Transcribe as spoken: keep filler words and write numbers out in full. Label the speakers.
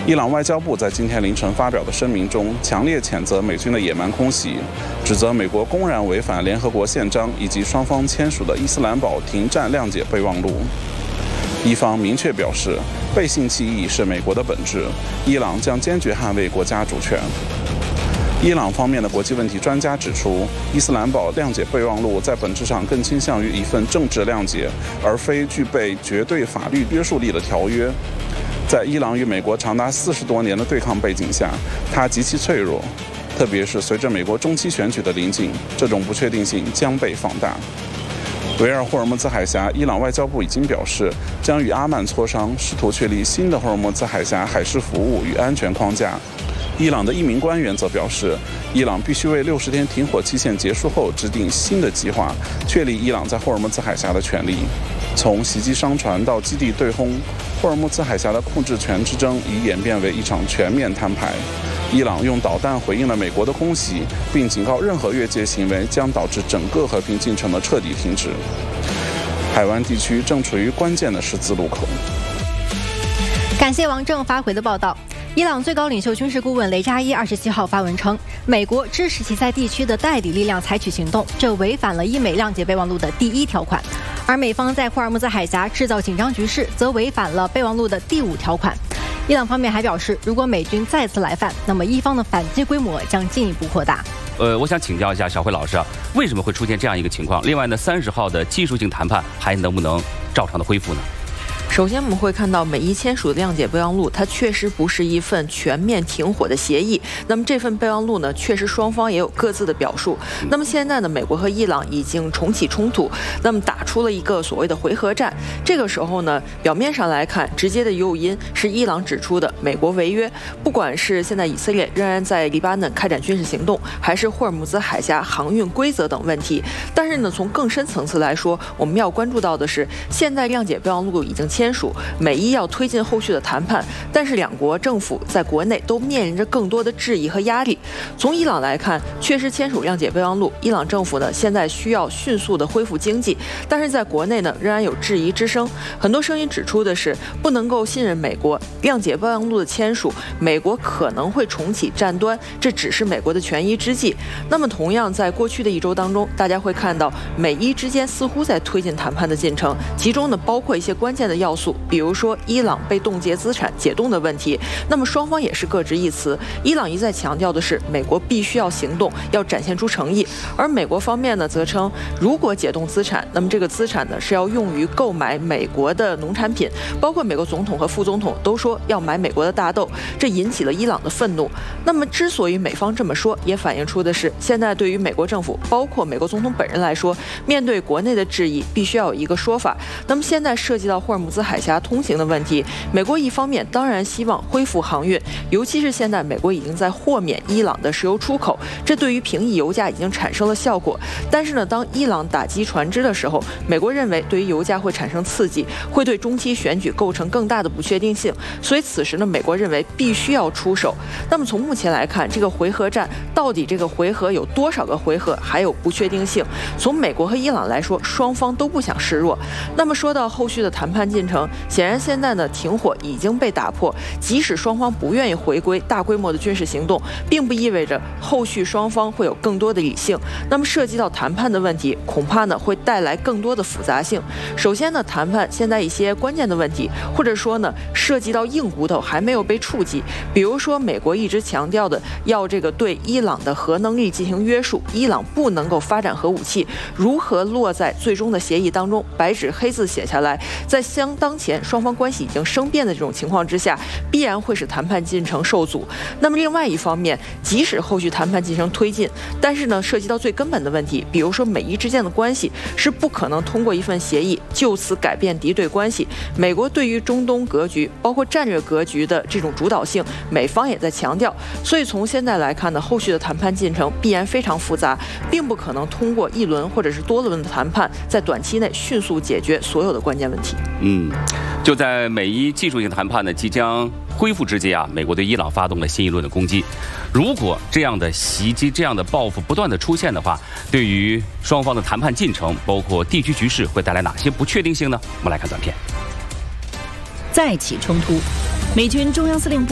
Speaker 1: 伊朗外交部在今天凌晨发表的声明中，强烈谴责美军的野蛮空袭，指责美国公然违反联合国宪章以及双方签署的伊斯兰堡停战谅解备忘录。伊方明确表示，背信弃义是美国的本质，伊朗将坚决捍卫国家主权。伊朗方面的国际问题专家指出，伊斯兰堡谅解备忘录在本质上更倾向于一份政治谅解，而非具备绝对法律约束力的条约。在伊朗与美国长达四十多年的对抗背景下，它极其脆弱，特别是随着美国中期选举的临近，这种不确定性将被放大。维尔霍尔木兹海峡，伊朗外交部已经表示，将与阿曼磋商，试图确立新的霍尔木兹海峡海事服务与安全框架。伊朗的一名官员则表示，伊朗必须为六十天停火期限结束后制定新的计划，确立伊朗在霍尔木兹海峡的权利。从袭击商船到基地对轰，霍尔木兹海峡的控制权之争已演变为一场全面摊牌。伊朗用导弹回应了美国的空袭，并警告任何越界行为将导致整个和平进程的彻底停止。海湾地区正处于关键的十字路口。
Speaker 2: 感谢王正发回的报道。伊朗最高领袖军事顾问雷扎伊二十七号发文称，美国支持其在地区的代理力量采取行动，这违反了伊美谅解备忘录的第一条款；而美方在霍尔木兹海峡制造紧张局势，则违反了备忘录的第五条款。伊朗方面还表示，如果美军再次来犯，那么伊方的反击规模将进一步扩大。
Speaker 3: 呃，我想请教一下小辉老师啊，为什么会出现这样一个情况？另外呢，三十号的技术性谈判还能不能照常的恢复呢？
Speaker 4: 首先，我们会看到美伊签署的谅解备忘录，它确实不是一份全面停火的协议。那么这份备忘录呢，确实双方也有各自的表述。那么现在呢，美国和伊朗已经重启冲突，那么打出了一个所谓的回合战。这个时候呢，表面上来看，直接的诱因是伊朗指出的美国违约，不管是现在以色列仍然在黎巴嫩开展军事行动，还是霍尔木兹海峡航运规则等问题。但是呢，从更深层次来说，我们要关注到的是，现在谅解备忘录已经签。签署，美伊要推进后续的谈判，但是两国政府在国内都面临着更多的质疑和压力。从伊朗来看，确实签署谅解备忘录，伊朗政府呢现在需要迅速的恢复经济，但是在国内呢仍然有质疑之声。很多声音指出的是，不能够信任美国，谅解备忘录的签署，美国可能会重启战端，这只是美国的权宜之计。那么同样，在过去的一周当中，大家会看到美伊之间似乎在推进谈判的进程，其中呢包括一些关键的要素。比如说伊朗被冻结资产解冻的问题，那么双方也是各执一词。伊朗一再强调的是美国必须要行动，要展现出诚意，而美国方面呢则称，如果解冻资产，那么这个资产呢是要用于购买美国的农产品，包括美国总统和副总统都说要买美国的大豆，这引起了伊朗的愤怒。那么之所以美方这么说，也反映出的是现在对于美国政府，包括美国总统本人来说，面对国内的质疑，必须要有一个说法。那么现在涉及到霍尔木兹海峡通行的问题，美国一方面当然希望恢复航运，尤其是现在美国已经在豁免伊朗的石油出口，这对于平抑油价已经产生了效果。但是呢，当伊朗打击船只的时候，美国认为对于油价会产生刺激，会对中期选举构成更大的不确定性，所以此时呢，美国认为必须要出手。那么从目前来看，这个回合战到底这个回合有多少个回合，还有不确定性。从美国和伊朗来说，双方都不想示弱。那么说到后续的谈判进程，显然现在呢，停火已经被打破。即使双方不愿意回归大规模的军事行动，并不意味着后续双方会有更多的理性。那么涉及到谈判的问题，恐怕呢会带来更多的复杂性。首先呢，谈判现在一些关键的问题，或者说呢涉及到硬骨头还没有被触及。比如说，美国一直强调的要这个对伊朗的核能力进行约束，伊朗不能够发展核武器，如何落在最终的协议当中，白纸黑字写下来，在相当前双方关系已经生变的这种情况之下，必然会使谈判进程受阻。那么另外一方面，即使后续谈判进程推进，但是呢，涉及到最根本的问题，比如说美伊之间的关系，是不可能通过一份协议就此改变敌对关系。美国对于中东格局，包括战略格局的这种主导性，美方也在强调。所以从现在来看呢，后续的谈判进程必然非常复杂，并不可能通过一轮或者是多轮的谈判，在短期内迅速解决所有的关键问题。
Speaker 3: 嗯，就在美伊技术性谈判呢即将恢复之际啊，美国对伊朗发动了新一轮的攻击。如果这样的袭击、这样的报复不断的出现的话，对于双方的谈判进程，包括地区局势，会带来哪些不确定性呢？我们来看短片。
Speaker 5: 再起冲突，美军中央司令部